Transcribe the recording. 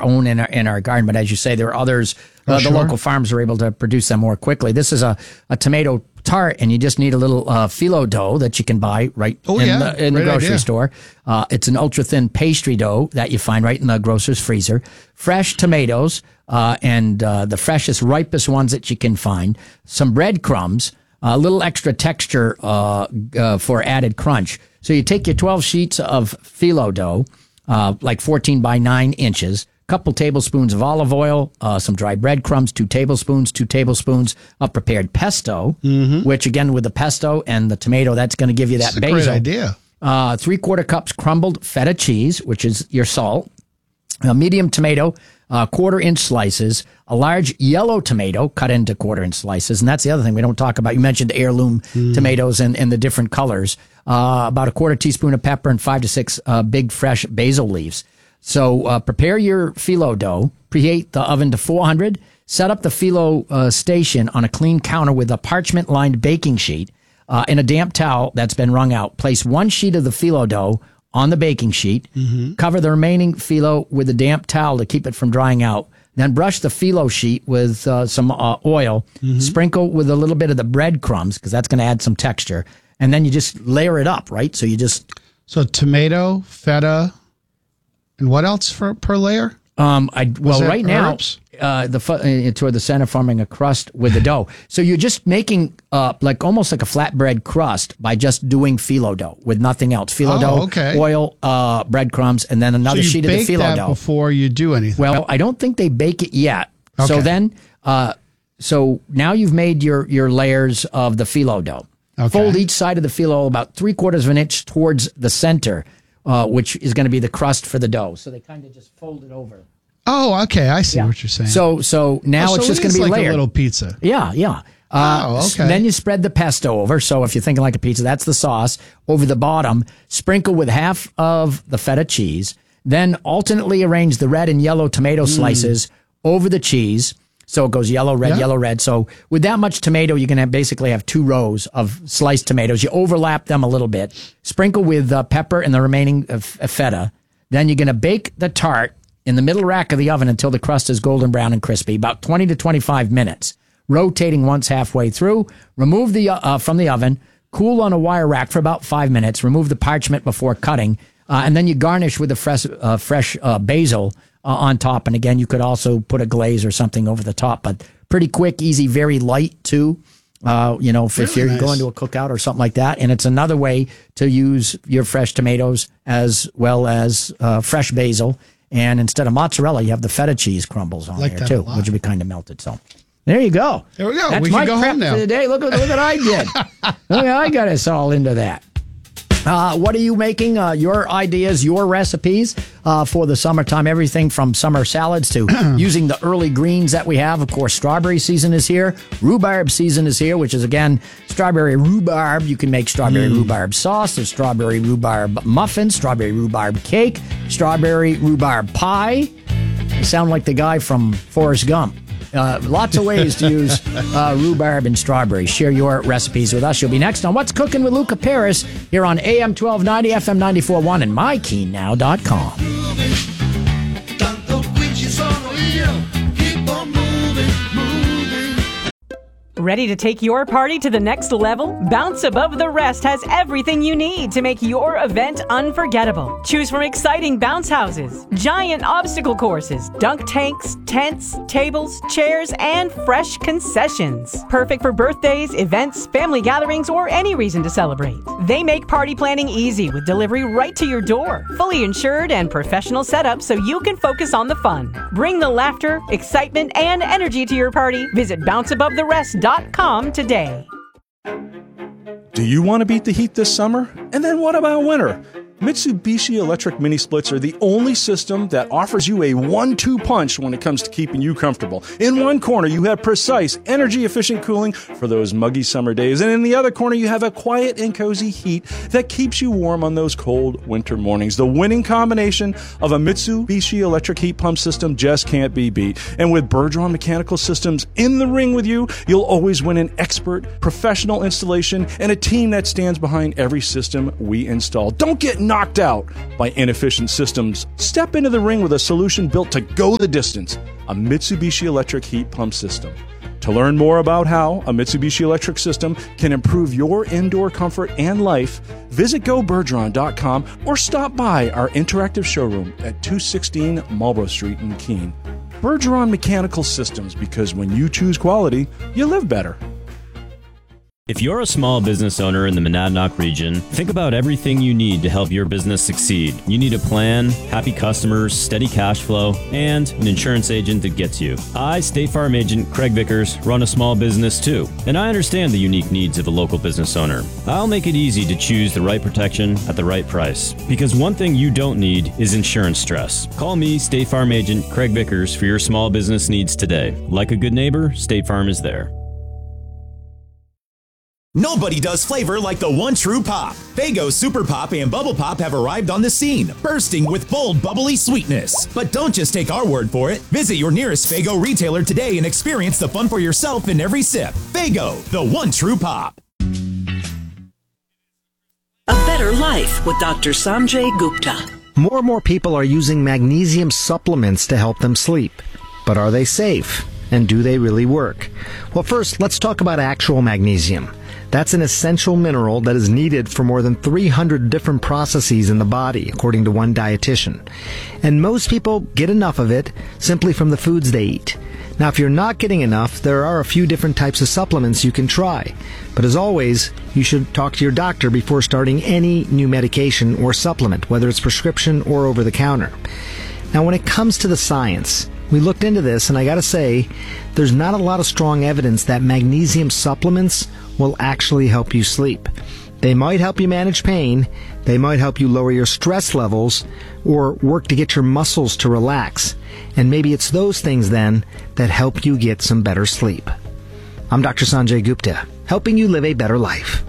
own in our garden. But as you say, there are others. The local farms are able to produce them more quickly. This is a tomato tart, and you just need a little phyllo dough that you can buy right in the grocery store. It's an ultra-thin pastry dough that you find right in the grocer's freezer. Fresh tomatoes, and the freshest, ripest ones that you can find. Some breadcrumbs, a little extra texture for added crunch. So you take your 12 sheets of phyllo dough, like 14 by 9 inches, couple tablespoons of olive oil, some dry breadcrumbs, 2 tablespoons of prepared pesto, which again with the pesto and the tomato, that's going to give you that basil. That's a great idea. 3/4 cups crumbled feta cheese, which is your salt, a medium tomato, 1/4-inch slices, a large yellow tomato cut into 1/4-inch slices. And that's the other thing we don't talk about. You mentioned heirloom tomatoes and the different colors. About 1/4 teaspoon of pepper and 5 to 6 big fresh basil leaves. So prepare your phyllo dough, preheat the oven to 400, set up the phyllo station on a clean counter with a parchment-lined baking sheet and a damp towel that's been wrung out. Place 1 sheet of the phyllo dough on the baking sheet, cover the remaining phyllo with a damp towel to keep it from drying out. Then brush the phyllo sheet with some oil, sprinkle with a little bit of the breadcrumbs because that's going to add some texture. And then you just layer it up, right? So tomato, feta, and what else per layer? Right now, toward the center, forming a crust with the dough. So you're just making almost like a flatbread crust by just doing phyllo dough with nothing else. Phyllo dough, oil, breadcrumbs, and then another sheet of the phyllo dough before you do anything. Well, I don't think they bake it yet. Okay. So then, so now you've made your layers of the phyllo dough. Okay. Fold each side of the phyllo about 3/4 of an inch towards the center, which is going to be the crust for the dough. So they kind of just fold it over. Oh, okay. I see what you're saying. So now it's just going to be like layered. A little pizza. Yeah. Okay. Then you spread the pesto over. So if you're thinking like a pizza, that's the sauce. Over the bottom, sprinkle with half of the feta cheese. Then alternately arrange the red and yellow tomato slices over the cheese. So it goes yellow, red, yellow, red. So with that much tomato, you're going to basically have 2 rows of sliced tomatoes. You overlap them a little bit. Sprinkle with pepper and the remaining feta. Then you're going to bake the tart in the middle rack of the oven until the crust is golden brown and crispy, about 20 to 25 minutes. Rotating once halfway through. Remove from the oven. Cool on a wire rack for about 5 minutes. Remove the parchment before cutting. And then you garnish with the fresh basil on top. And again, you could also put a glaze or something over the top, but pretty quick, easy, very light too. If you're going to a cookout or something like that. And it's another way to use your fresh tomatoes as well as fresh basil. And instead of mozzarella, you have the feta cheese crumbles on there too, which will be kind of melted. So there you go. There we go. That's we my can go prep home now. for today. Look what I did. I got us all into that. What are you making? Your ideas, your recipes for the summertime, everything from summer salads to using the early greens that we have. Of course, strawberry season is here. Rhubarb season is here, which is, again, strawberry rhubarb. You can make strawberry rhubarb sauce, there's strawberry rhubarb muffins, strawberry rhubarb cake, strawberry rhubarb pie. You sound like the guy from Forrest Gump. Lots of ways to use rhubarb and strawberry. Share your recipes with us. You'll be next on What's Cooking with Luca Paris here on AM 1290, FM 94.1, and MyKeenNow.com. Ready to take your party to the next level? Bounce Above the Rest has everything you need to make your event unforgettable. Choose from exciting bounce houses, giant obstacle courses, dunk tanks, tents, tables, chairs, and fresh concessions. Perfect for birthdays, events, family gatherings, or any reason to celebrate. They make party planning easy with delivery right to your door. Fully insured and professional setup so you can focus on the fun. Bring the laughter, excitement, and energy to your party. Visit bounceabovetherest.com today. Do you want to beat the heat this summer? And then what about winter? Mitsubishi electric mini splits are the only system that offers you a 1-2 punch when it comes to keeping you comfortable. In one corner, you have precise, energy-efficient cooling for those muggy summer days. And in the other corner, you have a quiet and cozy heat that keeps you warm on those cold winter mornings. The winning combination of a Mitsubishi electric heat pump system just can't be beat. And with Bergeron Mechanical Systems in the ring with you, you'll always win an expert, professional installation and a team that stands behind every system we install. Don't get knocked out by inefficient systems, step into the ring with a solution built to go the distance, a Mitsubishi electric heat pump system. To learn more about how a Mitsubishi electric system can improve your indoor comfort and life, visit GoBergeron.com or stop by our interactive showroom at 216 Marlborough Street in Keene. Bergeron Mechanical Systems, because when you choose quality, you live better. If you're a small business owner in the Monadnock region, think about everything you need to help your business succeed. You need a plan, happy customers, steady cash flow, and an insurance agent that gets you. I, State Farm agent Craig Vickers, run a small business too, and I understand the unique needs of a local business owner. I'll make it easy to choose the right protection at the right price, because one thing you don't need is insurance stress. Call me, State Farm agent Craig Vickers, for your small business needs today. Like a good neighbor, State Farm is there. Nobody does flavor like the one true pop. Faygo Super Pop and Bubble Pop have arrived on the scene, bursting with bold, bubbly sweetness. But don't just take our word for it. Visit your nearest Faygo retailer today and experience the fun for yourself in every sip. Faygo, the one true pop. A Better Life with Dr. Sanjay Gupta. More and more people are using magnesium supplements to help them sleep. But are they safe? And do they really work? Well, first, let's talk about actual magnesium. That's an essential mineral that is needed for more than 300 different processes in the body, according to one dietitian. And most people get enough of it simply from the foods they eat. Now, if you're not getting enough, there are a few different types of supplements you can try. But as always, you should talk to your doctor before starting any new medication or supplement, whether it's prescription or over the counter. Now, when it comes to the science, we looked into this, and I gotta say, there's not a lot of strong evidence that magnesium supplements will actually help you sleep. They might help you manage pain, they might help you lower your stress levels, or work to get your muscles to relax. And maybe it's those things then that help you get some better sleep. I'm Dr. Sanjay Gupta, helping you live a better life.